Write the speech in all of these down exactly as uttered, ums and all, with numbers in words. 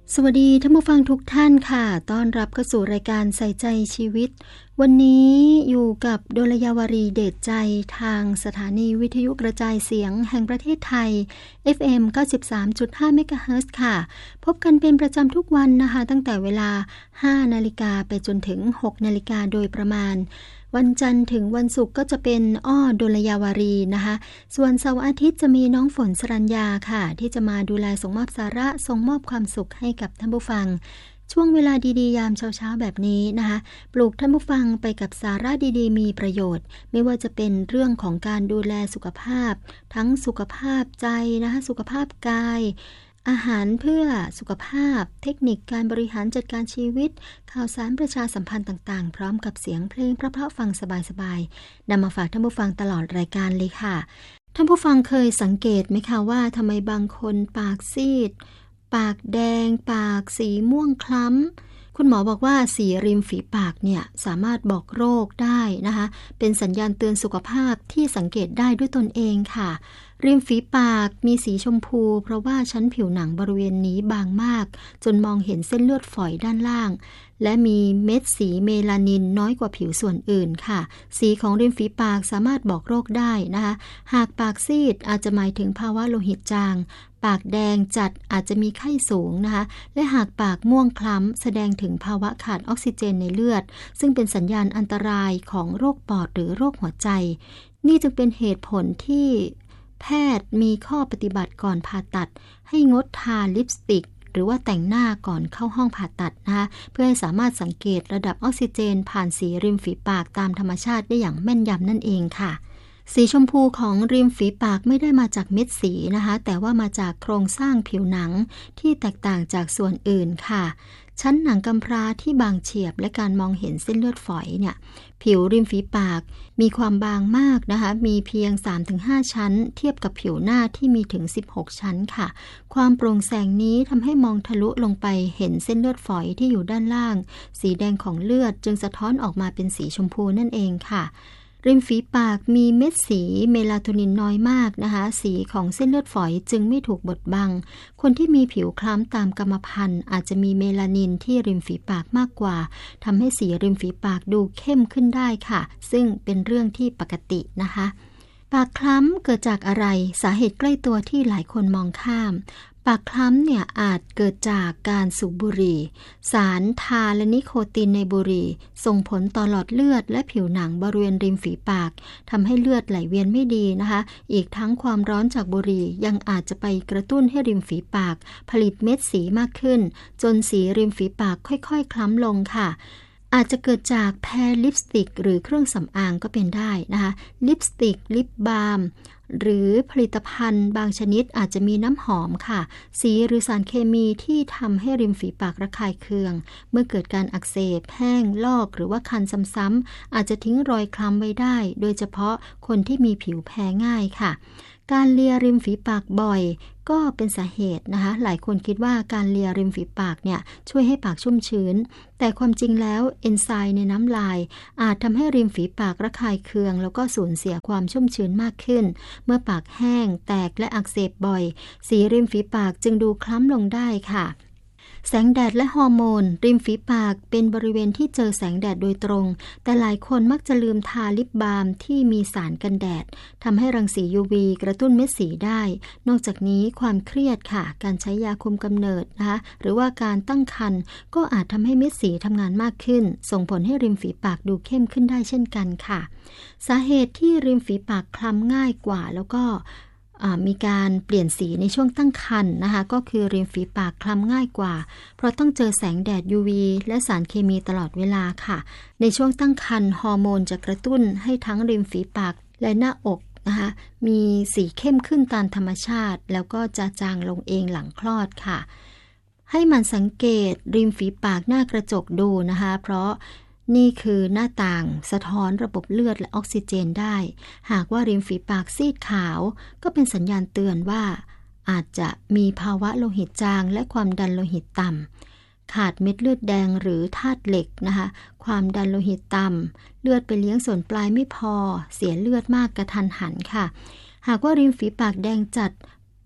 สวัสดีท่านผู้ฟังทุกท่านค่ะต้อนรับเข้าสู่รายการใส่ใจชีวิตวันนี้อยู่กับดลยาวรีเดชใจทางสถานีวิทยุกระจายเสียงแห่งประเทศไทย เอฟ เอ็ม เก้าสิบสามจุดห้า เมกะเฮิรตซ์ค่ะพบกันเป็นประจำทุกวันนะคะตั้งแต่เวลา ห้านาฬิกาไปจนถึง หกนาฬิกาโดยประมาณวันจันทร์ถึงวันศุกร์ก็จะเป็นอ้อดลยาวรีนะคะส่วนเสาร์อาทิตย์จะมีน้องฝนสรัญญาค่ะที่จะมาดูแลส่งมอบสาระส่งมอบความสุขให้กับท่านผู้ฟังช่วงเวลาดีๆยามเช้าๆแบบนี้นะคะปลูกท่านผู้ฟังไปกับสาระดีๆมีประโยชน์ไม่ว่าจะเป็นเรื่องของการดูแลสุขภาพทั้งสุขภาพใจนะคะสุขภาพกายอาหารเพื่อสุขภาพเทคนิคการบริหารจัดการชีวิตข่าวสารประชาสัมพันธ์ต่างๆพร้อมกับเสียงเพลงเพราะๆฟังสบายๆนำมาฝากท่านผู้ฟังตลอดรายการเลยค่ะท่านผู้ฟังเคยสังเกตไหมคะว่าทำไมบางคนปากซีดปากแดงปากสีม่วงคล้ำคุณหมอบอกว่าสีริมฝีปากเนี่ยสามารถบอกโรคได้นะคะเป็นสัญญาณเตือนสุขภาพที่สังเกตได้ด้วยตนเองค่ะริมฝีปากมีสีชมพูเพราะว่าชั้นผิวหนังบริเวณนี้บางมากจนมองเห็นเส้นเลือดฝอยด้านล่างและมีเม็ดสีเมลานินน้อยกว่าผิวส่วนอื่นค่ะสีของริมฝีปากสามารถบอกโรคได้นะคะหากปากซีดอาจจะหมายถึงภาวะโลหิตจางปากแดงจัดอาจจะมีไข้สูงนะคะและหากปากม่วงคล้ำแสดงถึงภาวะขาดออกซิเจนในเลือดซึ่งเป็นสัญญาณอันตรายของโรคปอดหรือโรคหัวใจนี่จึงเป็นเหตุผลที่แพทย์มีข้อปฏิบัติก่อนผ่าตัดให้งดทาลิปสติกหรือว่าแต่งหน้าก่อนเข้าห้องผ่าตัดนะคะเพื่อให้สามารถสังเกตระดับออกซิเจนผ่านสีริมฝีปากตามธรรมชาติได้อย่างแม่นยำนั่นเองค่ะสีชมพูของริมฝีปากไม่ได้มาจากเม็ดสีนะคะแต่ว่ามาจากโครงสร้างผิวหนังที่แตกต่างจากส่วนอื่นค่ะชั้นหนังกำพร้าที่บางเฉียบและการมองเห็นเส้นเลือดฝอยเนี่ยผิวริมฝีปากมีความบางมากนะคะมีเพียง สามถึงห้า ชั้นเทียบกับผิวหน้าที่มีถึงสิบหกชั้นค่ะความโปร่งแสงนี้ทำให้มองทะลุลงไปเห็นเส้นเลือดฝอยที่อยู่ด้านล่างสีแดงของเลือดจึงสะท้อนออกมาเป็นสีชมพูนั่นเองค่ะริมฝีปากมีเม็ดสีเมลาโทนินน้อยมากนะคะสีของเส้นเลือดฝอยจึงไม่ถูกบดบังคนที่มีผิวคล้ำตามกรรมพันธุ์อาจจะมีเมลานินที่ริมฝีปากมากกว่าทำให้สีริมฝีปากดูเข้มขึ้นได้ค่ะซึ่งเป็นเรื่องที่ปกตินะคะปากคล้ำเกิดจากอะไรสาเหตุใกล้ตัวที่หลายคนมองข้ามปากคล้ำเนี่ยอาจเกิดจากการสูบบุหรี่สารทาและนิโคตินในบุหรี่ส่งผลต่อหลอดเลือดและผิวหนังบริเวณริมฝีปากทำให้เลือดไหลเวียนไม่ดีนะคะอีกทั้งความร้อนจากบุหรี่ยังอาจจะไปกระตุ้นให้ริมฝีปากผลิตเม็ดสีมากขึ้นจนสีริมฝีปากค่อยๆคล้ำลงค่ะอาจจะเกิดจากแพ้ลิปสติกหรือเครื่องสำอางก็เป็นได้นะคะลิปสติกลิปบาล์มหรือผลิตภัณฑ์บางชนิดอาจจะมีน้ำหอมค่ะสีหรือสารเคมีที่ทำให้ริมฝีปากระคายเคืองเมื่อเกิดการอักเสบแห้งลอกหรือว่าคันซ้ำๆอาจจะทิ้งรอยคล้ำไว้ได้โดยเฉพาะคนที่มีผิวแพ้ง่ายค่ะการเลียริมฝีปากบ่อยก็เป็นสาเหตุนะคะหลายคนคิดว่าการเลียริมฝีปากเนี่ยช่วยให้ปากชุ่มชื้นแต่ความจริงแล้วเอนไซม์ในน้ำลายอาจทำให้ริมฝีปากระคายเคืองแล้วก็สูญเสียความชุ่มชื้นมากขึ้นเมื่อปากแห้งแตกและอักเสบบ่อยสีริมฝีปากจึงดูคล้ำลงได้ค่ะแสงแดดและฮอร์โมนริมฝีปากเป็นบริเวณที่เจอแสงแดดโดยตรงแต่หลายคนมักจะลืมทาลิปบาล์มที่มีสารกันแดดทำให้รังสี ยู วี กระตุ้นเม็ดสีได้นอกจากนี้ความเครียดค่ะการใช้ยาคุมกำเนิดนะคะหรือว่าการตั้งครรภ์ก็อาจทำให้เม็ดสีทำงานมากขึ้นส่งผลให้ริมฝีปากดูเข้มขึ้นได้เช่นกันค่ะสาเหตุที่ริมฝีปากคล้ำง่ายกว่าแล้วก็มีการเปลี่ยนสีในช่วงตั้งครรภ์นะคะก็คือริมฝีปากคล้ำง่ายกว่าเพราะต้องเจอแสงแดด ยู วี และสารเคมีตลอดเวลาค่ะในช่วงตั้งครรภ์ฮอร์โมนจะกระตุ้นให้ทั้งริมฝีปากและหน้าอกนะคะมีสีเข้มขึ้นตามธรรมชาติแล้วก็จะจางลงเองหลังคลอดค่ะให้มันสังเกตริมฝีปากหน้ากระจกดูนะคะเพราะนี่คือหน้าต่างสะท้อนระบบเลือดและออกซิเจนได้หากว่าริมฝีปากซีดขาวก็เป็นสัญญาณเตือนว่าอาจจะมีภาวะโลหิตจางและความดันโลหิตต่ำขาดเม็ดเลือดแดงหรือธาตุเหล็กนะคะความดันโลหิตต่ำเลือดไปเลี้ยงส่วนปลายไม่พอเสียเลือดมากกระทันหันค่ะหากว่าริมฝีปากแดงจัด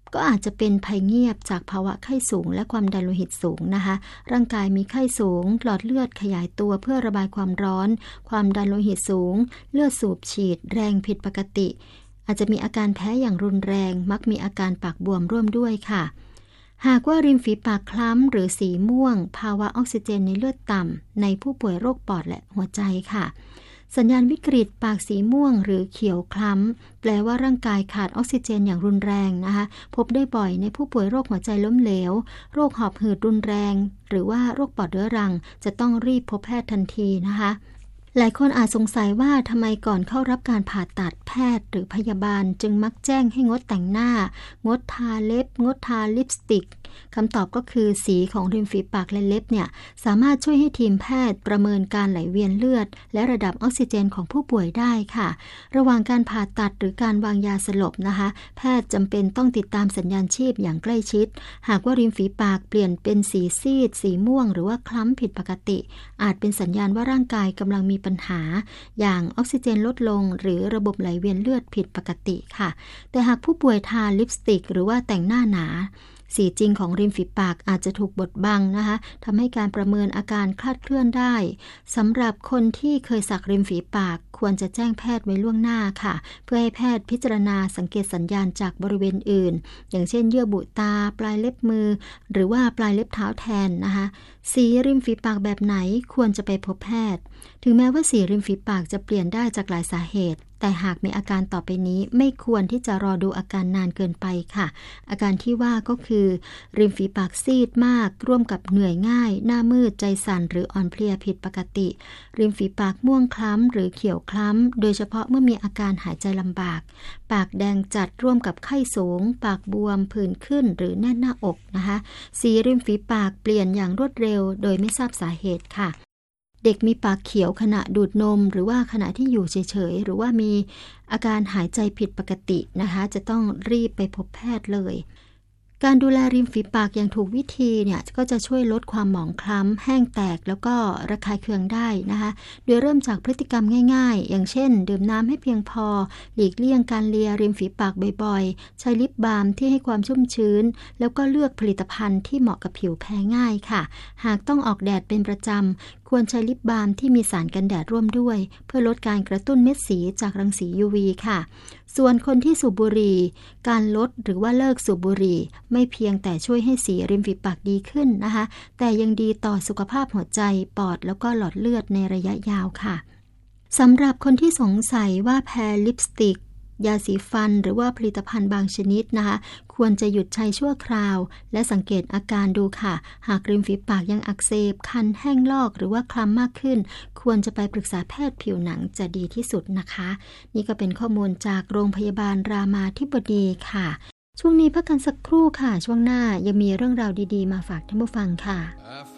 ก็อาจจะเป็นภัยเงียบจากภาวะไข้สูงและความดันโลหิตสูงนะคะร่างกายมีไข้สูงหลอดเลือดขยายตัวเพื่อระบายความร้อนความดันโลหิตสูงเลือดสูบฉีดแรงผิดปกติอาจจะมีอาการแพ้อย่างรุนแรงมักมีอาการปากบวมร่วมด้วยค่ะหากว่าริมฝีปากคล้ำหรือสีม่วงภาวะออกซิเจนในเลือดต่ำในผู้ป่วยโรคปอดและหัวใจค่ะสัญญาณวิกฤตปากสีม่วงหรือเขียวคล้ำแปลว่าร่างกายขาดออกซิเจนอย่างรุนแรงนะคะพบได้บ่อยในผู้ป่วยโรคหัวใจล้มเหลวโรคหอบหืดรุนแรงหรือว่าโรคปอดเรื้อรังจะต้องรีบพบแพทย์ทันทีนะคะหลายคนอาจสงสัยว่าทำไมก่อนเข้ารับการผ่าตัดแพทย์หรือพยาบาลจึงมักแจ้งให้งดแต่งหน้างดทาเล็บงดทาลิปสติกคำตอบก็คือสีของริมฝีปากและเล็บเนี่ยสามารถช่วยให้ทีมแพทย์ประเมินการไหลเวียนเลือดและระดับออกซิเจนของผู้ป่วยได้ค่ะระหว่างการผ่าตัดหรือการวางยาสลบนะคะแพทย์จำเป็นต้องติดตามสัญญาณชีพอย่างใกล้ชิดหากว่าริมฝีปากเปลี่ยนเป็นสีซีดสีม่วงหรือว่าคล้ำผิดปกติอาจเป็นสัญญาณว่าร่างกายกำลังมีปัญหาอย่างออกซิเจนลดลงหรือระบบไหลเวียนเลือดผิดปกติค่ะแต่หากผู้ป่วยทาลิปสติกหรือว่าแต่งหน้าหนาสีจริงของริมฝีปากอาจจะถูกบดบังนะคะทำให้การประเมินอาการคลาดเคลื่อนได้สำหรับคนที่เคยสักริมฝีปากควรจะแจ้งแพทย์ไว้ล่วงหน้าค่ะเพื่อให้แพทย์พิจารณาสังเกตสัญญาณจากบริเวณอื่นอย่างเช่นเยื่อบุตาปลายเล็บมือหรือว่าปลายเล็บเท้าแทนนะคะสีริมฝีปากแบบไหนควรจะไปพบแพทย์ถึงแม้ว่าสีริมฝีปากจะเปลี่ยนได้จากหลายสาเหตุแต่หากมีอาการต่อไปนี้ไม่ควรที่จะรอดูอาการนานเกินไปค่ะอาการที่ว่าก็คือริมฝีปากซีดมากร่วมกับเหนื่อยง่ายหน้ามืดใจสั่นหรืออ่อนเพลียผิดปกติริมฝีปากม่วงคล้ำหรือเขียวคล้ำโดยเฉพาะเมื่อมีอาการหายใจลำบากปากแดงจัดร่วมกับไข้สูงปากบวมผื่นขึ้นหรือแน่นหน้าอกนะคะสีริมฝีปากเปลี่ยนอย่างรวดเร็วโดยไม่ทราบสาเหตุค่ะเด็กมีปากเขียวขณะดูดนมหรือว่าขณะที่อยู่เฉยๆหรือว่ามีอาการหายใจผิดปกตินะคะจะต้องรีบไปพบแพทย์เลยการดูแลริมฝีปากอย่างถูกวิธีเนี่ยก็จะช่วยลดความหมองคล้ำแห้งแตกแล้วก็ระคายเคืองได้นะคะโดยเริ่มจากพฤติกรรมง่ายๆอย่างเช่นดื่มน้ำให้เพียงพอหลีกเลี่ยงการเลียริมฝีปากบ่อยๆใช้ลิปบาล์มที่ให้ความชุ่มชื้นแล้วก็เลือกผลิตภัณฑ์ที่เหมาะกับผิวแพ้ง่ายค่ะหากต้องออกแดดเป็นประจำควรใช้ลิปบาล์มที่มีสารกันแดดร่วมด้วยเพื่อลดการกระตุ้นเม็ดสีจากรังสี ยู วี ค่ะส่วนคนที่สูบบุหรี่การลดหรือว่าเลิกสูบบุหรี่ไม่เพียงแต่ช่วยให้สีริมฝีปากดีขึ้นนะคะแต่ยังดีต่อสุขภาพหัวใจปอดแล้วก็หลอดเลือดในระยะยาวค่ะสำหรับคนที่สงสัยว่าแพ้ลิปสติกยาสีฟันหรือว่าผลิตภัณฑ์บางชนิดนะคะควรจะหยุดใช้ชั่วคราวและสังเกตอาการดูค่ะหากริมฝีปากยังอักเสบคันแห้งลอกหรือว่าคล้ำมากขึ้นควรจะไปปรึกษาแพทย์ผิวหนังจะดีที่สุดนะคะนี่ก็เป็นข้อมูลจากโรงพยาบาลรามาธิบดีค่ะช่วงนี้พักกันสักครู่ค่ะช่วงหน้ายังมีเรื่องราวดีๆมาฝากท่านผู้ฟังค่ะ